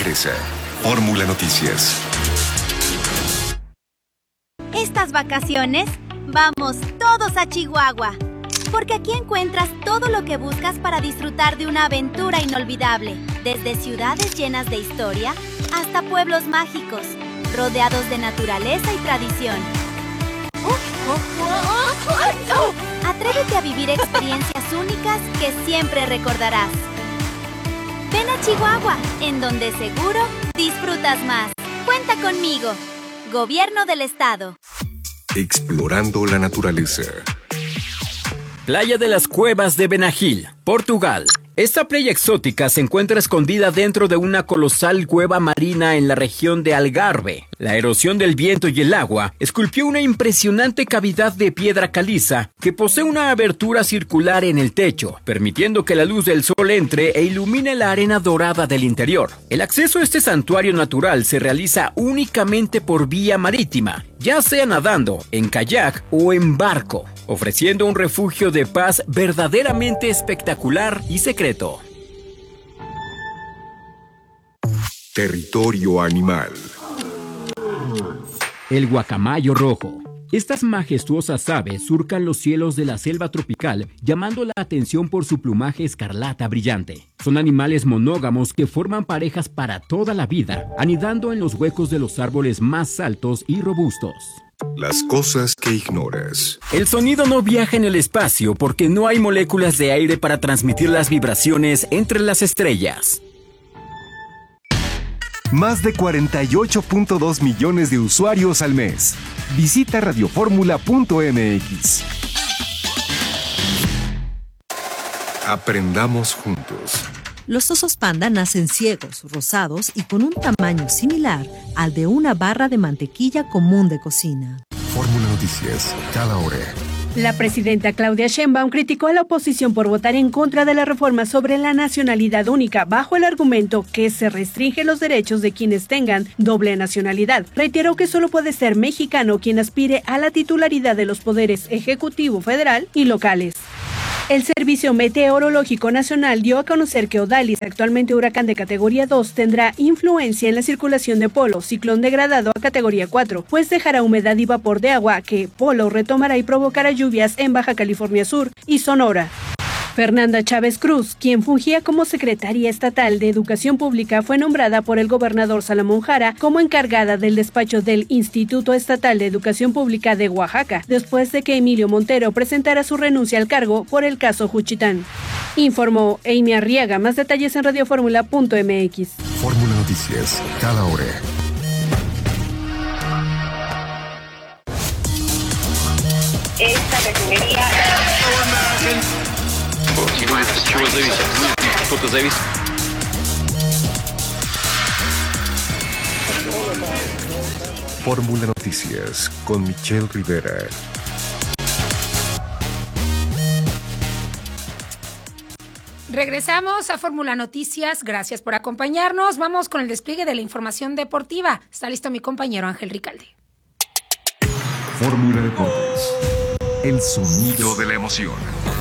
regresa. Fórmula Noticias. Estas vacaciones, vamos todos a Chihuahua. Porque aquí encuentras todo lo que buscas para disfrutar de una aventura inolvidable. Desde ciudades llenas de historia hasta pueblos mágicos, rodeados de naturaleza y tradición. Atrévete a vivir experiencias únicas que siempre recordarás. Ven a Chihuahua, en donde seguro disfrutas más. Cuenta conmigo. Gobierno del Estado. Explorando la naturaleza. Playa de las Cuevas de Benagil, Portugal. Esta playa exótica se encuentra escondida dentro de una colosal cueva marina en la región de Algarve. La erosión del viento y el agua esculpió una impresionante cavidad de piedra caliza que posee una abertura circular en el techo, permitiendo que la luz del sol entre e ilumine la arena dorada del interior. El acceso a este santuario natural se realiza únicamente por vía marítima, ya sea nadando, en kayak o en barco, ofreciendo un refugio de paz verdaderamente espectacular y secreto. Territorio animal. El guacamayo rojo. Estas majestuosas aves surcan los cielos de la selva tropical, llamando la atención por su plumaje escarlata brillante. Son animales monógamos que forman parejas para toda la vida, anidando en los huecos de los árboles más altos y robustos. Las cosas que ignoras. El sonido no viaja en el espacio porque no hay moléculas de aire para transmitir las vibraciones entre las estrellas. Más de 48.2 millones de usuarios al mes. Visita radioformula.mx. Aprendamos juntos. Los osos panda nacen ciegos, rosados y con un tamaño similar al de una barra de mantequilla común de cocina. Fórmula Noticias, cada hora. La presidenta Claudia Sheinbaum criticó a la oposición por votar en contra de la reforma sobre la nacionalidad única bajo el argumento que se restringen los derechos de quienes tengan doble nacionalidad. Reiteró que solo puede ser mexicano quien aspire a la titularidad de los poderes ejecutivo, federal y locales. El Servicio Meteorológico Nacional dio a conocer que Odalis, actualmente huracán de categoría 2, tendrá influencia en la circulación de Polo, ciclón degradado a categoría 4, pues dejará humedad y vapor de agua que Polo retomará y provocará lluvias en Baja California Sur y Sonora. Fernanda Chávez Cruz, quien fungía como secretaria estatal de Educación Pública, fue nombrada por el gobernador Salomón Jara como encargada del despacho del Instituto Estatal de Educación Pública de Oaxaca, después de que Emilio Montero presentara su renuncia al cargo por el caso Juchitán. Informó Amy Arriaga. Más detalles en radioformula.mx. Fórmula Noticias, cada hora. Esta refinería... Чего зависит? Что-то зависит. Fórmula Noticias con Michelle Rivera. Regresamos a Fórmula Noticias. Gracias por acompañarnos. Vamos con el despliegue de la información deportiva. Está listo mi compañero Ángel Ricalde. Fórmula Deportes. El sonido de la emoción.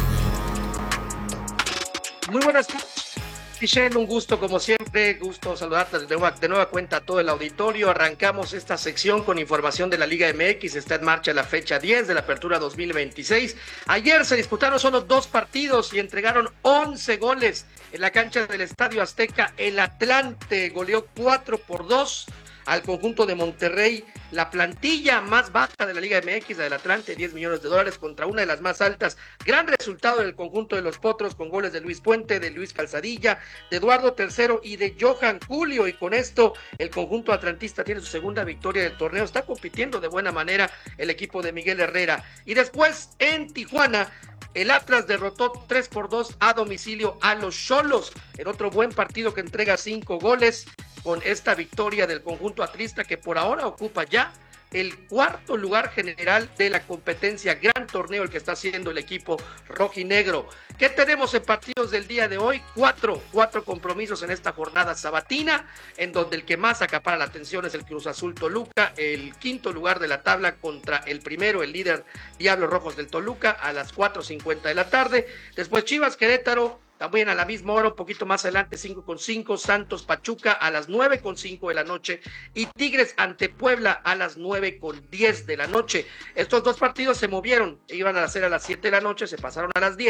Muy buenas tardes, Michelle, un gusto como siempre, gusto saludarte de nueva cuenta a todo el auditorio. Arrancamos esta sección con información de la Liga MX, está en marcha la fecha 10 de la Apertura 2026. Ayer se disputaron solo 2 partidos y entregaron 11 goles en la cancha del Estadio Azteca. El Atlante goleó 4-2 al conjunto de Monterrey, la plantilla más baja de la Liga MX, la del Atlante, $10 millones contra una de las más altas. Gran resultado del conjunto de los Potros con goles de Luis Puente, de Luis Calzadilla, de Eduardo Tercero y de Johan Julio, y con esto el conjunto atlantista tiene su segunda victoria del torneo. Está compitiendo de buena manera el equipo de Miguel Herrera. Y después en Tijuana, el Atlas derrotó 3-2 a domicilio a los Xolos, en otro buen partido que entrega 5 goles, con esta victoria del conjunto atlista que por ahora ocupa ya el 4º lugar general de la competencia. Gran torneo el que está haciendo el equipo rojinegro. ¿Qué tenemos en partidos del día de hoy? Cuatro compromisos en esta jornada sabatina, en donde el que más acapara la atención es el Cruz Azul Toluca, el 5º lugar de la tabla contra el primero, el líder Diablos Rojos del Toluca, a las 4:50 de la tarde. Después Chivas Querétaro, También a la misma hora, un poquito más adelante, 5:5, Santos Pachuca a las 9:05 de la noche y Tigres ante Puebla a las 9:10 de la noche. Estos dos partidos se movieron, iban a ser a las 7 de la noche, se pasaron a las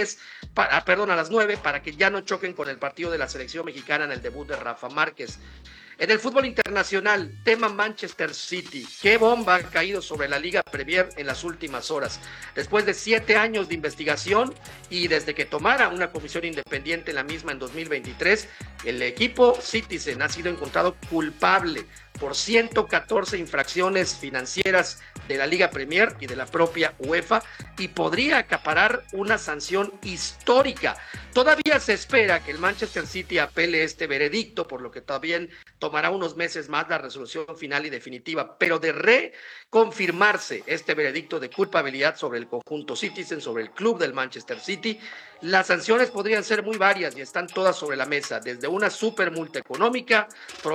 9, para que ya no choquen con el partido de la selección mexicana en el debut de Rafa Márquez. En el fútbol internacional, tema Manchester City. Qué bomba ha caído sobre la Liga Premier en las últimas horas. Después de 7 años de investigación y desde que tomara una comisión independiente la misma en 2023, el equipo Citizen ha sido encontrado culpable por 114 infracciones financieras de la Liga Premier y de la propia UEFA y podría acaparar una sanción histórica. Todavía se espera que el Manchester City apele este veredicto, por lo que también tomará unos meses más la resolución final y definitiva, pero de reconfirmarse este veredicto de culpabilidad sobre el conjunto Citizen, sobre el club del Manchester City, las sanciones podrían ser muy varias y están todas sobre la mesa, desde una super multa económica,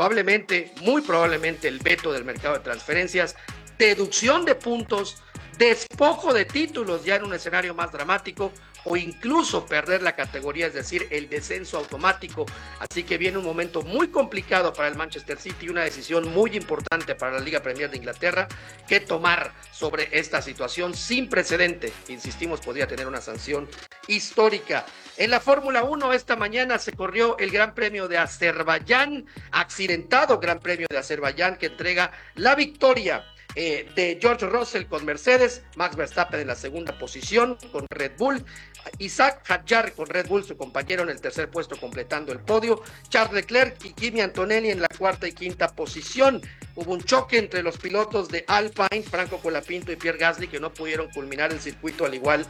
muy probablemente el veto del mercado de transferencias, deducción de puntos, despojo de títulos ya en un escenario más dramático o incluso perder la categoría, es decir, el descenso automático. Así que viene un momento muy complicado para el Manchester City y una decisión muy importante para la Liga Premier de Inglaterra que tomar sobre esta situación sin precedente. Insistimos, podría tener una sanción histórica. En la Fórmula 1 esta mañana se corrió el Gran Premio de Azerbaiyán, accidentado Gran Premio de Azerbaiyán que entrega la victoria de George Russell con Mercedes, Max Verstappen en la segunda posición con Red Bull, Isaac Hadjar con Red Bull, su compañero en el tercer puesto completando el podio, Charles Leclerc y Kimi Antonelli en la cuarta y quinta posición. Hubo un choque entre los pilotos de Alpine, Franco Colapinto y Pierre Gasly, que no pudieron culminar el circuito al igual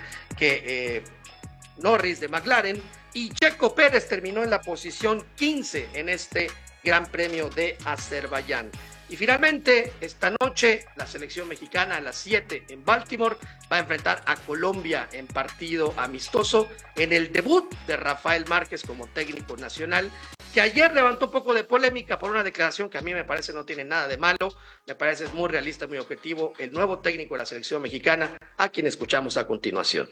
que Norris de McLaren, y Checo Pérez terminó en la posición 15 en este Gran Premio de Azerbaiyán. Y finalmente, esta noche, la selección mexicana a las 7 en Baltimore va a enfrentar a Colombia en partido amistoso en el debut de Rafael Márquez como técnico nacional, que ayer levantó un poco de polémica por una declaración que a mí me parece no tiene nada de malo, me parece es muy realista, muy objetivo, el nuevo técnico de la selección mexicana, a quien escuchamos a continuación.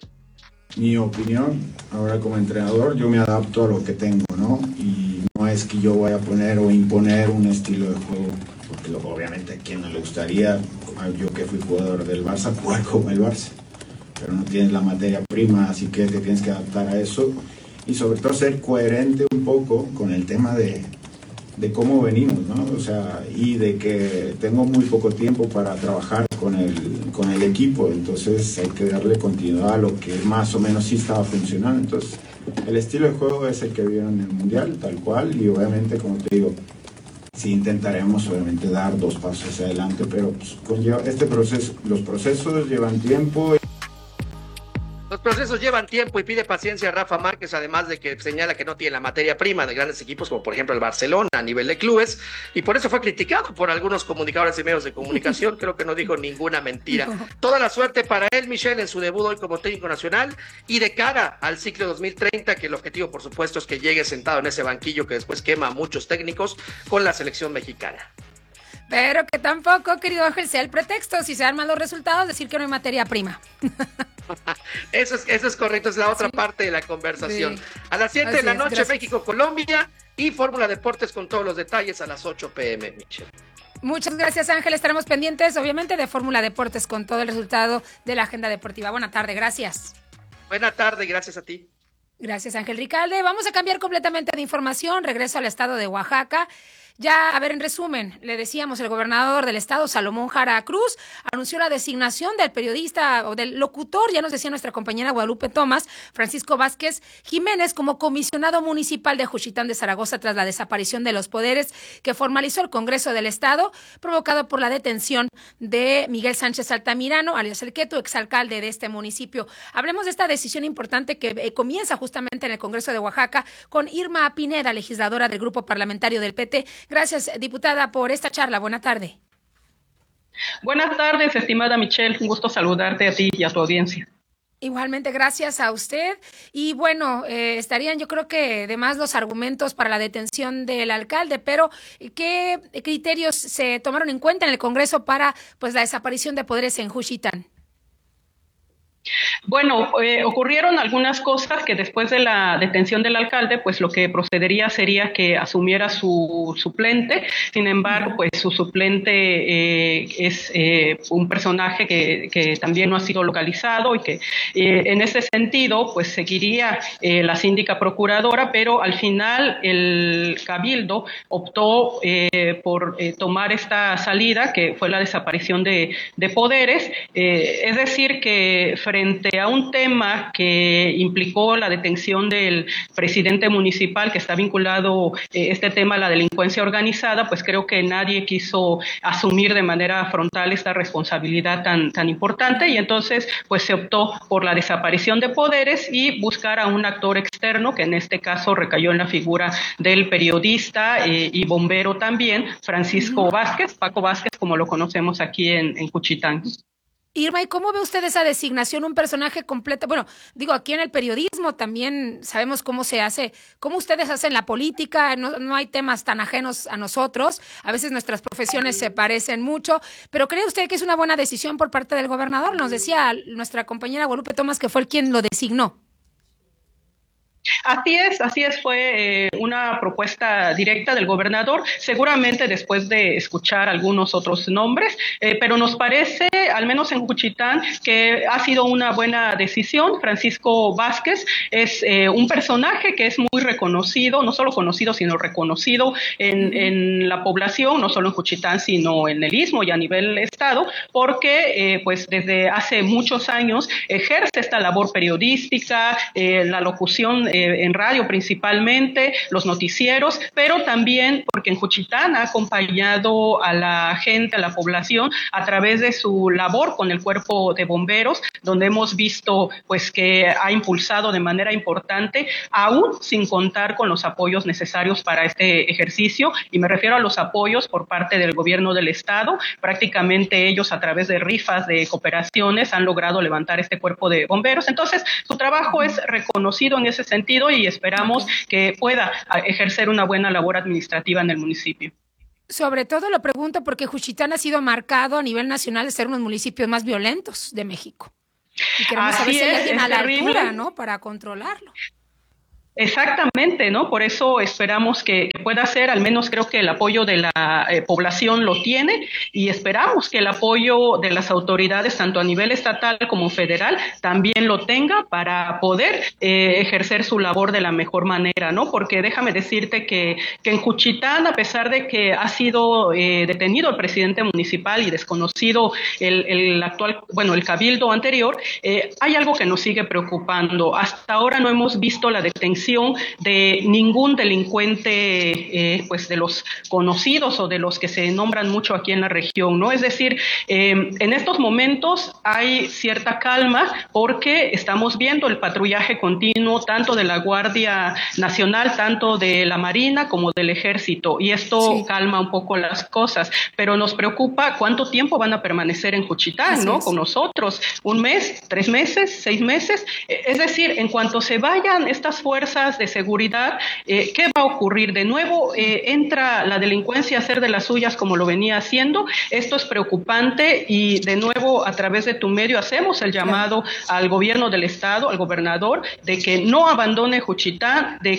Mi opinión, ahora como entrenador, yo me adapto a lo que tengo, ¿no? Y no es que yo vaya a poner o imponer un estilo de juego, porque obviamente a quien no le gustaría, yo que fui jugador del Barça, jugar como el Barça, pero no tienes la materia prima, así que te tienes que adaptar a eso y sobre todo ser coherente un poco con el tema de cómo venimos, ¿no? O sea, y de que tengo muy poco tiempo para trabajar con el equipo, entonces hay que darle continuidad a lo que más o menos sí estaba funcionando. Entonces, el estilo de juego es el que vieron en el Mundial, tal cual, y obviamente, como te digo, sí intentaremos obviamente dar 2 pasos hacia adelante, pero pues, los procesos llevan tiempo. Los procesos llevan tiempo y pide paciencia a Rafa Márquez, además de que señala que no tiene la materia prima de grandes equipos como por ejemplo el Barcelona a nivel de clubes, y por eso fue criticado por algunos comunicadores y medios de comunicación. Creo que no dijo ninguna mentira. Toda la suerte para él, Michelle, en su debut hoy como técnico nacional y de cara al ciclo 2030, que el objetivo por supuesto es que llegue sentado en ese banquillo que después quema a muchos técnicos con la selección mexicana. Pero que tampoco, querido Ángel, sea el pretexto, si se dan malos resultados, decir que no hay materia prima. Eso es correcto, es la otra parte de la conversación. Sí. A las 7 de la noche, México-Colombia y Fórmula Deportes con todos los detalles a las 8 p.m. Michelle. Muchas gracias, Ángel. Estaremos pendientes, obviamente, de Fórmula Deportes con todo el resultado de la agenda deportiva. Buena tarde, gracias. Buena tarde, gracias a ti. Gracias, Ángel Ricalde. Vamos a cambiar completamente de información. Regreso al estado de Oaxaca. Ya, a ver, en resumen, le decíamos, el gobernador del estado, Salomón Jara Cruz, anunció la designación del periodista o del locutor, ya nos decía nuestra compañera Guadalupe Tomás, Francisco Vázquez Jiménez, como comisionado municipal de Juchitán de Zaragoza tras la desaparición de los poderes que formalizó el Congreso del Estado, provocado por la detención de Miguel Sánchez Altamirano, alias El Queto, exalcalde de este municipio. Hablemos de esta decisión importante que comienza justamente en el Congreso de Oaxaca con Irma Pineda, legisladora del Grupo Parlamentario del PT. Gracias, diputada, por esta charla. Buena tarde. Buenas tardes, estimada Michelle. Un gusto saludarte a ti y a tu audiencia. Igualmente, gracias a usted. Y bueno, estarían yo creo que de más los argumentos para la detención del alcalde, pero ¿qué criterios se tomaron en cuenta en el Congreso para pues la desaparición de poderes en Juchitán? Bueno, ocurrieron algunas cosas que después de la detención del alcalde, pues lo que procedería sería que asumiera su suplente. Sin embargo, pues su suplente es un personaje que también no ha sido localizado y que en ese sentido, pues seguiría la síndica procuradora, pero al final el Cabildo optó por tomar esta salida, que fue la desaparición de poderes. Es decir, que frente a un tema que implicó la detención del presidente municipal, que está vinculado este tema a la delincuencia organizada, pues creo que nadie quiso asumir de manera frontal esta responsabilidad tan importante, y entonces pues se optó por la desaparición de poderes y buscar a un actor externo, que en este caso recayó en la figura del periodista y bombero también, Francisco Vázquez, Paco Vázquez, como lo conocemos aquí en Juchitán. Irma, ¿y cómo ve usted esa designación? Un personaje completo, bueno, digo, aquí en el periodismo también sabemos cómo se hace, cómo ustedes hacen la política, no hay temas tan ajenos a nosotros, a veces nuestras profesiones se parecen mucho, pero ¿cree usted que es una buena decisión por parte del gobernador? Nos decía nuestra compañera Guadalupe Tomás que fue el quien lo designó. Así es, fue una propuesta directa del gobernador, seguramente después de escuchar algunos otros nombres, pero nos parece, al menos en Juchitán, que ha sido una buena decisión. Francisco Vázquez es un personaje que es muy reconocido, no solo conocido, sino reconocido en la población, no solo en Juchitán, sino en el Istmo y a nivel estado, porque pues desde hace muchos años ejerce esta labor periodística, la locución en radio principalmente, los noticieros, pero también porque en Juchitán ha acompañado a la gente, a la población, a través de su labor con el cuerpo de bomberos, donde hemos visto pues que ha impulsado de manera importante, aún sin contar con los apoyos necesarios para este ejercicio, y me refiero a los apoyos por parte del gobierno del estado. Prácticamente ellos, a través de rifas de cooperaciones, han logrado levantar este cuerpo de bomberos. Entonces, su trabajo es reconocido en ese sentido y esperamos que pueda ejercer una buena labor administrativa en el municipio. Sobre todo lo pregunto porque Juchitán ha sido marcado a nivel nacional de ser uno de los municipios más violentos de México. Y queremos saber si hay alguien a la altura, ¿no?, para controlarlo. Exactamente, ¿no? Por eso esperamos que pueda ser, al menos creo que el apoyo de la población lo tiene, y esperamos que el apoyo de las autoridades, tanto a nivel estatal como federal, también lo tenga para poder ejercer su labor de la mejor manera, ¿no? Porque déjame decirte que en Juchitán, a pesar de que ha sido detenido el presidente municipal y desconocido el actual, bueno, el cabildo anterior, hay algo que nos sigue preocupando. Hasta ahora no hemos visto la detención de ningún delincuente, pues de los conocidos o de los que se nombran mucho aquí en la región, ¿no? Es decir, en estos momentos hay cierta calma porque estamos viendo el patrullaje continuo tanto de la Guardia Nacional, tanto de la Marina como del Ejército, y esto calma un poco las cosas, pero nos preocupa cuánto tiempo van a permanecer en Juchitán, ¿no? Con nosotros, 1 mes, 3 meses, 6 meses, es decir, en cuanto se vayan estas fuerzas de seguridad, ¿qué va a ocurrir? De nuevo entra la delincuencia a hacer de las suyas como lo venía haciendo. Esto es preocupante y de nuevo a través de tu medio hacemos el llamado al gobierno del estado, al gobernador, de que no abandone Juchitán, de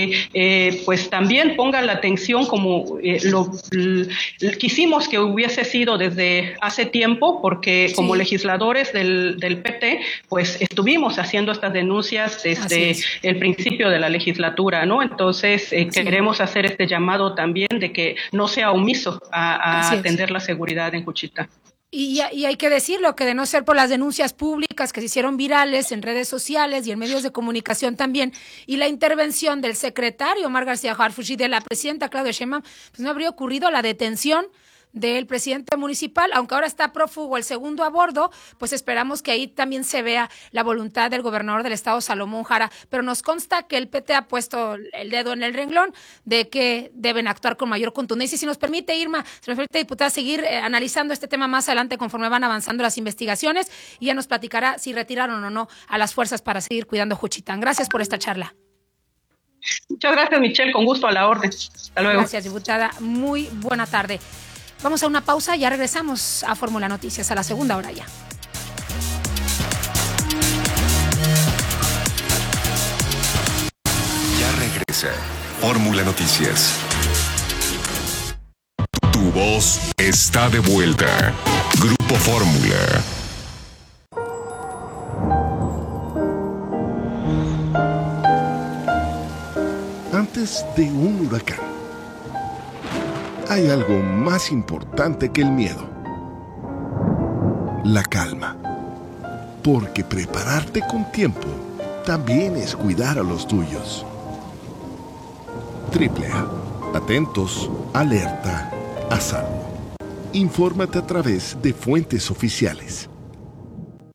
que pues también ponga la atención como lo quisimos que hubiese sido desde hace tiempo, porque como legisladores del PT pues estuvimos haciendo estas denuncias desde el principio de la legislatura, ¿no? Entonces, queremos hacer este llamado también de que no sea omiso a atender la seguridad en Juchitán. Y hay que decirlo, que de no ser por las denuncias públicas que se hicieron virales en redes sociales y en medios de comunicación también, y la intervención del secretario Omar García Harfuch y de la presidenta Claudia Sheinbaum, pues no habría ocurrido la detención del presidente municipal, aunque ahora está prófugo el segundo a bordo, pues esperamos que ahí también se vea la voluntad del gobernador del estado, Salomón Jara, pero nos consta que el PT ha puesto el dedo en el renglón de que deben actuar con mayor contundencia. Y si nos permite, Irma, se nos permite, diputada, seguir analizando este tema más adelante conforme van avanzando las investigaciones, y ya nos platicará si retiraron o no a las fuerzas para seguir cuidando Juchitán. Gracias por esta charla. Muchas gracias, Michelle, con gusto, a la orden. Hasta luego. Gracias, diputada, muy buena tarde. Vamos a una pausa, ya regresamos a Fórmula Noticias a la segunda hora ya. Televisa. Fórmula Noticias. Tu voz está de vuelta. Grupo Fórmula. Antes de un huracán, hay algo más importante que el miedo: la calma. Porque prepararte con tiempo también es cuidar a los tuyos. AAA. Atentos, alerta, a salvo. Infórmate a través de fuentes oficiales.